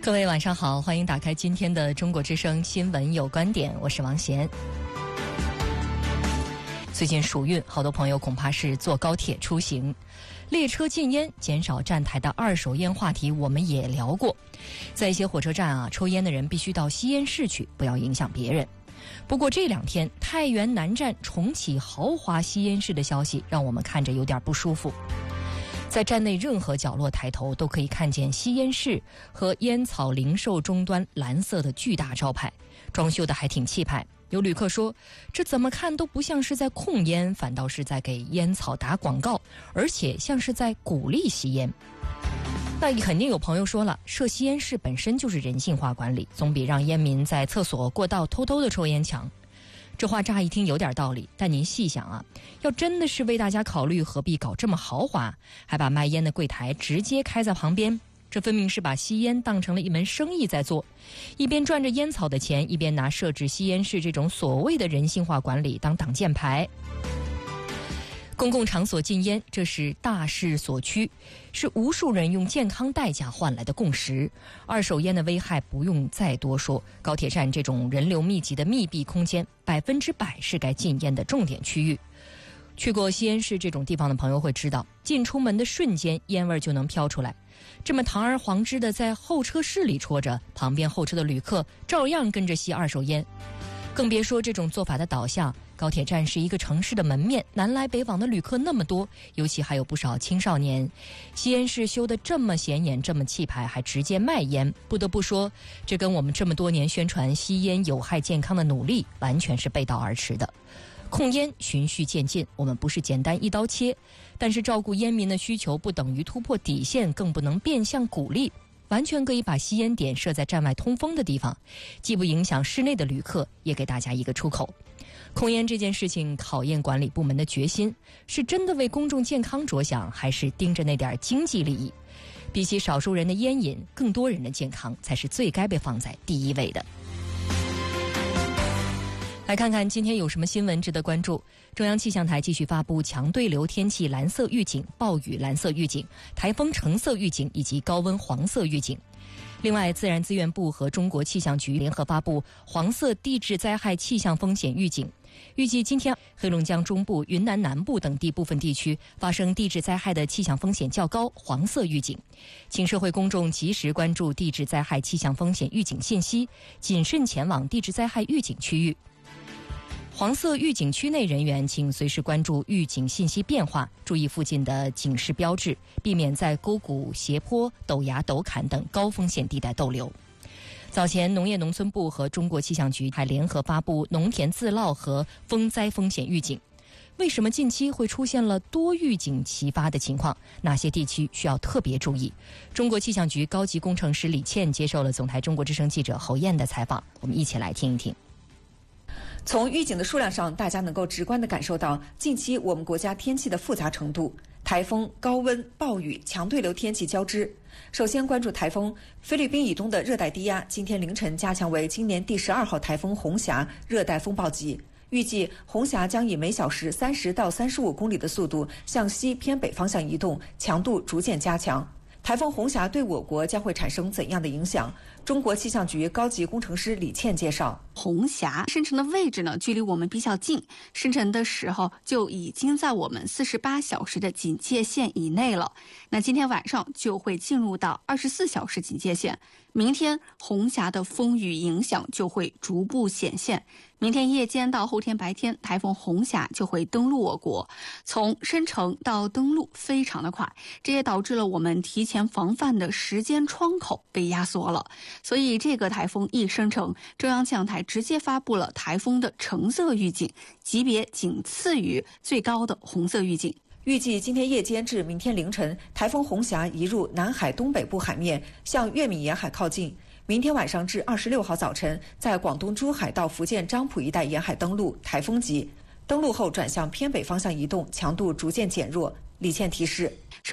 各位晚上好，欢迎打开今天的中国之声新闻有观点，我是王贤。最近暑运，好多朋友恐怕是坐高铁出行，列车禁烟、减少站台的二手烟话题我们也聊过。在一些火车站抽烟的人必须到吸烟室去，不要影响别人。不过这两天太原南站重启豪华吸烟室的消息让我们看着有点不舒服。在站内任何角落抬头都可以看见吸烟室和烟草零售终端蓝色的巨大招牌，装修的还挺气派。有旅客说，这怎么看都不像是在控烟，反倒是在给烟草打广告，而且像是在鼓励吸烟。那肯定有朋友说了，设吸烟室本身就是人性化管理，总比让烟民在厕所过道偷偷的抽烟强。这话乍一听有点道理，但您细想要真的是为大家考虑，何必搞这么豪华，还把卖烟的柜台直接开在旁边？这分明是把吸烟当成了一门生意在做，一边赚着烟草的钱，一边拿设置吸烟室这种所谓的人性化管理当挡箭牌。公共场所禁烟，这是大势所趋，是无数人用健康代价换来的共识。二手烟的危害不用再多说，高铁站这种人流密集的密闭空间，100%是该禁烟的重点区域。去过吸烟室这种地方的朋友会知道，进出门的瞬间烟味就能飘出来，这么堂而皇之的在候车室里戳着，旁边候车的旅客照样跟着吸二手烟。更别说这种做法的导向，高铁站是一个城市的门面，南来北往的旅客那么多，尤其还有不少青少年。吸烟室修得这么显眼，这么气派，还直接卖烟，不得不说，这跟我们这么多年宣传吸烟有害健康的努力完全是背道而驰的。控烟循序渐进，我们不是简单一刀切，但是照顾烟民的需求不等于突破底线，更不能变相鼓励。完全可以把吸烟点设在站外通风的地方，既不影响室内的旅客，也给大家一个出口。控烟这件事情考验管理部门的决心，是真的为公众健康着想，还是盯着那点经济利益？比起少数人的烟瘾，更多人的健康才是最该被放在第一位的。来看看今天有什么新闻值得关注。中央气象台继续发布强对流天气蓝色预警、暴雨蓝色预警、台风橙色预警以及高温黄色预警。另外，自然资源部和中国气象局联合发布黄色地质灾害气象风险预警，预计今天黑龙江中部、云南南部等地部分地区发生地质灾害的气象风险较高，黄色预警。请社会公众及时关注地质灾害气象风险预警信息，谨慎前往地质灾害预警区域。黄色预警区内人员请随时关注预警信息变化，注意附近的警示标志，避免在沟谷、斜坡、陡崖、陡坎等高风险地带逗留。早前，农业农村部和中国气象局还联合发布农田自涝和风灾风险预警。为什么近期会出现了多预警齐发的情况？哪些地区需要特别注意？中国气象局高级工程师李倩接受了总台中国之声记者侯燕的采访，我们一起来听一听。 从预警的数量上，大家能够直观地感受到近期我们国家天气的复杂程度，台风、高温、暴雨、强对流天气交织。首先关注台风，菲律宾以东的热带低压今天凌晨加强为今年第12号台风红霞热带风暴级，预计红霞将以每小时30到35公里的速度向西偏北方向移动，强度逐渐加强。台风红霞对我国将会产生怎样的影响？中国气象局高级工程师李倩介绍， 红霞生成的位置呢，距离我们比较近，生成的时候就已经在我们48小时的警戒线以内了。那今天晚上就会进入到24小时警戒线，明天红霞的风雨影响就会逐步显现。明天夜间到后天白天，台风红霞就会登陆我国，从生成到登陆非常的快，这也导致了我们提前防范的时间窗口被压缩了。所以这个台风一生成，中央气象台直接发布了台风的橙色预警，级别仅次于最高的红色预警。 预计今天夜间至明天凌晨，台风红霞移入南海东北部海面，向粤闽沿海靠近。明天晚上至26号早晨，在广东珠海到福建漳浦一带沿海登陆，台风级。登陆后转向偏北方向移动，强度逐渐减弱。李倩提示，